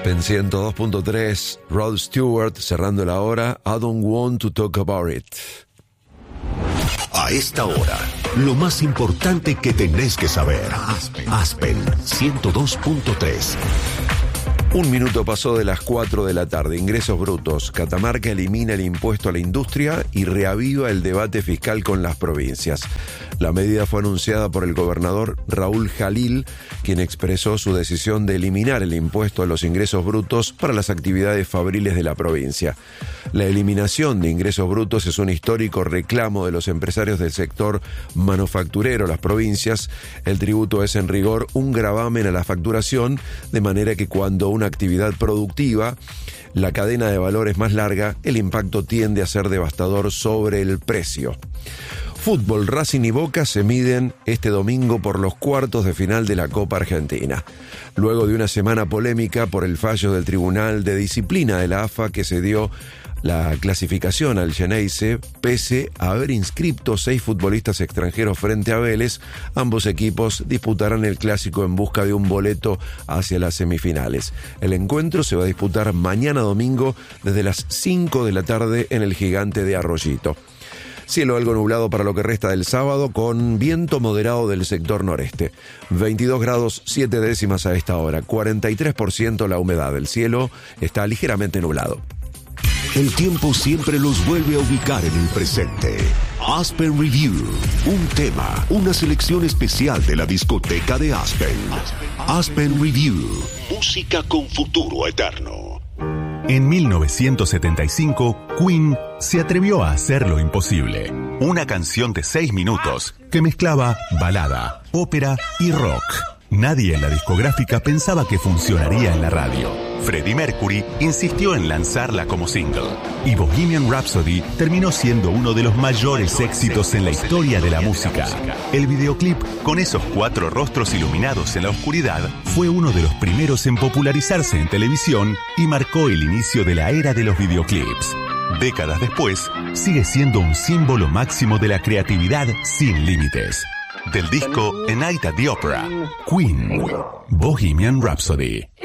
Aspen 102.3, Rod Stewart cerrando la hora. I don't want to talk about it. A esta hora, lo más importante que tenés que saber. Aspen 102.3. Un minuto pasó de las 4 de la tarde. Ingresos brutos. Catamarca elimina el impuesto a la industria y reaviva el debate fiscal con las provincias. La medida fue anunciada por el gobernador Raúl Jalil, quien expresó su decisión de eliminar el impuesto a los ingresos brutos para las actividades fabriles de la provincia. La eliminación de ingresos brutos es un histórico reclamo de los empresarios del sector manufacturero. Las provincias, el tributo es en rigor un gravamen a la facturación, de manera que cuando una actividad productiva, la cadena de valor es más larga, el impacto tiende a ser devastador sobre el precio. Fútbol, Racing y Boca se miden este domingo por los cuartos de final de la Copa Argentina. Luego de una semana polémica por el fallo del Tribunal de Disciplina de la AFA que se dio la clasificación al Xeneize, pese a haber inscripto 6 futbolistas extranjeros frente a Vélez, ambos equipos disputarán el clásico en busca de un boleto hacia las semifinales. El encuentro se va a disputar mañana domingo desde las 5 de la tarde en el Gigante de Arroyito. Cielo algo nublado para lo que resta del sábado, con viento moderado del sector noreste. 22 grados 7 décimas a esta hora, 43% la humedad. El cielo está ligeramente nublado. El tiempo siempre los vuelve a ubicar en el presente. Aspen Review, un tema, una selección especial de la discoteca de Aspen. Aspen Review, música con futuro eterno. En 1975, Queen se atrevió a hacer lo imposible. Una canción de 6 minutos que mezclaba balada, ópera y rock. Nadie en la discográfica pensaba que funcionaría en la radio. Freddie Mercury insistió en lanzarla como single. Y Bohemian Rhapsody terminó siendo uno de los mayores éxitos en la historia de la música. El videoclip, con esos 4 rostros iluminados en la oscuridad, fue uno de los primeros en popularizarse en televisión y marcó el inicio de la era de los videoclips. Décadas después, sigue siendo un símbolo máximo de la creatividad sin límites. Del disco A Night at the Opera, Queen, Bohemian Rhapsody.